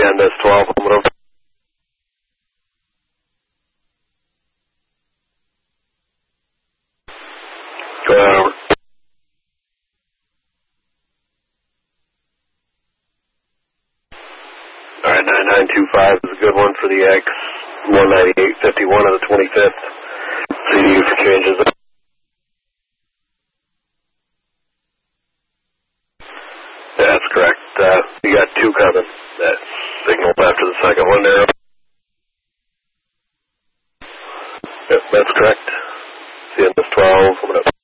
CN this 12, coming over. Go ahead, over. Alright, 9925 is a good one for the X. 198.51 of the 25th. CDU for changes. That's correct. You got two coming. That signaled after the second one there. Yep, that's correct. CN this 12, coming up.